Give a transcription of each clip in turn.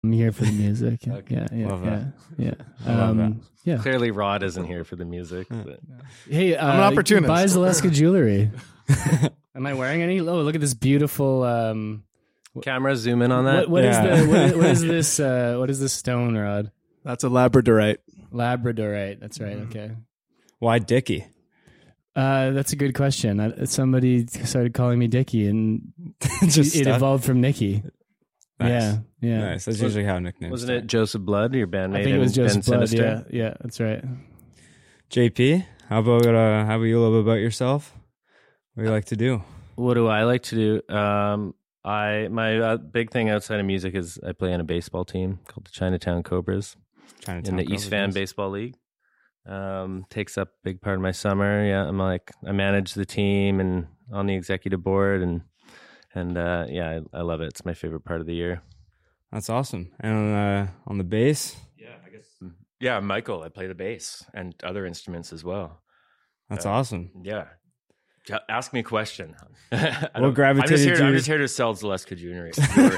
I'm here for the music. Okay. Love that. Yeah. Love that. Yeah. Clearly, Rod isn't here for the music. But Hey, I'm an opportunist. Buy Zaleska jewelry. Am I wearing any? Oh, look at this beautiful. camera, zoom in on that. What is Yeah. what is this? What is this stone, Rod? That's a Labradorite. Labradorite. That's right. Okay. Why Dickie? That's a good question. Somebody started calling me Dickie, and Just it stuck? evolved from Nicky. Nice. Yeah. Nice. That's usually how nicknames. Wasn't it Joseph Blood, your bandmate? I think it was in Joseph Ben Blood. Sinister? Yeah, that's right. JP, how about you a little bit about yourself? What do you like to do? What do I like to do? My big thing outside of music is I play on a baseball team called the Chinatown Cobras in the East Van Baseball League. Takes up a big part of my summer. Yeah, I manage the team and on the executive board, and I love it. It's my favorite part of the year. That's awesome. And on the bass, Yeah, I guess. Yeah, Michael, I play the bass and other instruments as well. that's awesome. Yeah. Ask me a question. What gravitated I'm you- just here to sell Zaleska Jewelry.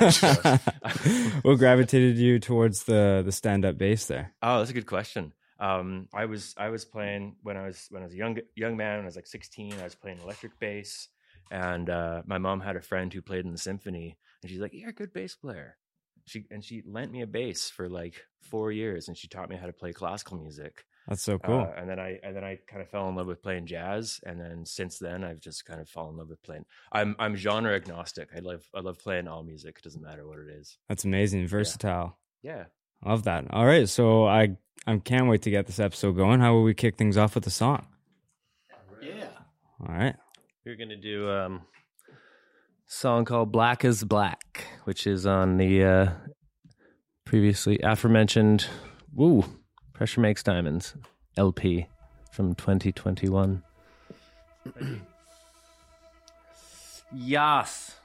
What gravitated you towards the stand-up bass there? Oh, that's a good question. I was playing when I was a young man. When I was like 16, I was playing electric bass, and my mom had a friend who played in the symphony, and she's like, "You're a good bass player." She lent me a bass for like 4 years, and she taught me how to play classical music. That's so cool. And then I kind of fell in love with playing jazz, and then since then I've just kind of fallen in love with playing. I'm genre agnostic. I love playing all music. It doesn't matter what it is. That's amazing. Versatile. Yeah. Love that. All right, so I can't wait to get this episode going. How will we kick things off with a song? Yeah. All right. We're gonna do a song called "Black is Black," which is on the previously aforementioned Pressure Makes Diamonds LP from 2021. Yas.